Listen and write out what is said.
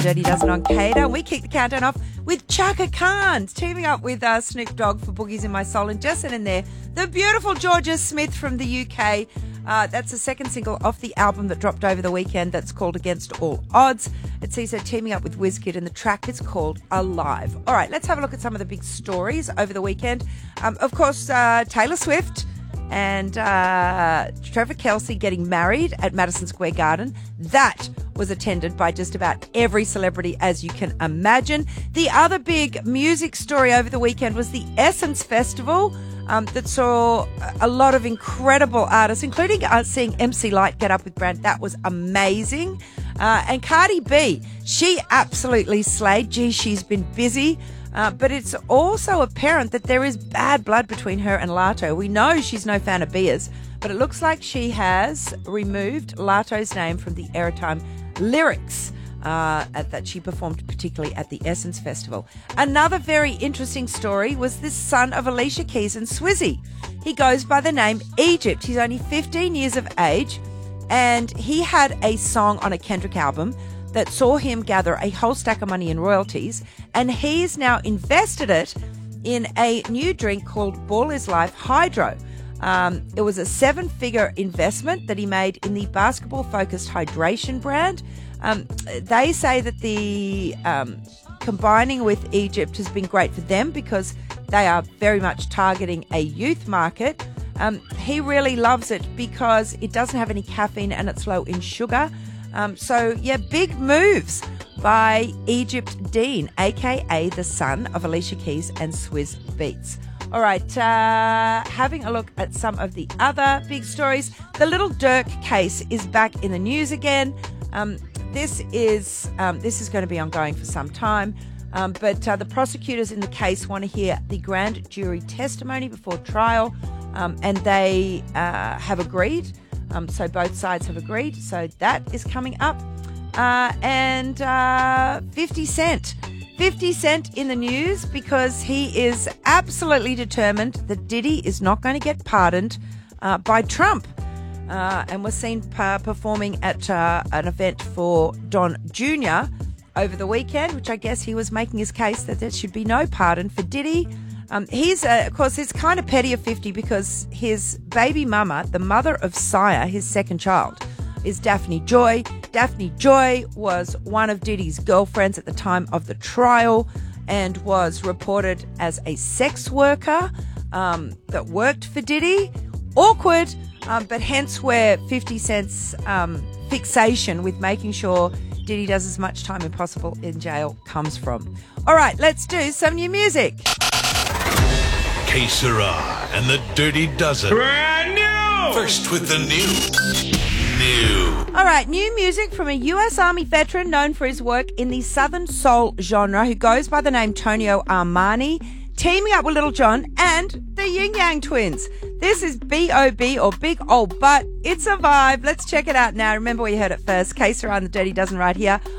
Dirty Dozen on Kader. We kick the countdown off with Chaka Khan teaming up with Snoop Dogg for Boogies in My Soul. And just in there, the beautiful Georgia Smith from the UK. That's the second single off the album that dropped over the weekend that's called Against All Odds. It sees her teaming up with Wizkid and the track is called Alive. All right, let's have a look at some of the big stories over the weekend. Of course, Taylor Swift and Trevor Kelsey getting married at Madison Square Garden. That was attended by just about every celebrity, as you can imagine. The other big music story over the weekend was the Essence Festival that saw a lot of incredible artists, including seeing MC Lyte get up with Brand. That was amazing. And Cardi B, she absolutely slayed. Gee, she's been busy. But it's also apparent that there is bad blood between her and Lato. We know she's no fan of beers, but it looks like she has removed Lato's name from the airtime lyrics that she performed, particularly at the Essence Festival. Another very interesting story was this son of Alicia Keys and Swizzy. He goes by the name Egypt. He's only 15 years of age, and he had a song on a Kendrick album that saw him gather a whole stack of money in royalties, and he's now invested it in a new drink called Ball is Life Hydro. It was a 7-figure investment that he made in the basketball-focused hydration brand. They say that the combining with Egypt has been great for them because they are very much targeting a youth market. He really loves it because it doesn't have any caffeine and it's low in sugar. So, big moves by Egypt Dean, a.k.a. the son of Alicia Keys and Swizz Beatz. All right, having a look at some of the other big stories. The Little Dirk case is back in the news again. This is going to be ongoing for some time, but the prosecutors in the case want to hear the grand jury testimony before trial, and they have agreed. So both sides have agreed. So that is coming up. And 50 Cent. 50 Cent in the news because he is absolutely determined that Diddy is not going to get pardoned by Trump. And was seen performing at an event for Don Jr. over the weekend, which I guess he was making his case that there should be no pardon for Diddy. He's, of course, it's kind of petty of 50 because his baby mama, the mother of Sire, his second child, is Daphne Joy. Daphne Joy was one of Diddy's girlfriends at the time of the trial and was reported as a sex worker that worked for Diddy. Awkward, but hence where 50 Cent's fixation with making sure Diddy does as much time as possible in jail comes from. All right, let's do some new music. Que Sera and the Dirty Dozen. Brand new! First with the new. All right, new music from a U.S. Army veteran known for his work in the Southern Soul genre who goes by the name Tonio Armani, teaming up with Little John and the Yin Yang Twins. This is B.O.B. or Big Ol' Butt. It's a vibe. Let's check it out now. Remember where you heard it first. Que Sera and the Dirty Dozen right here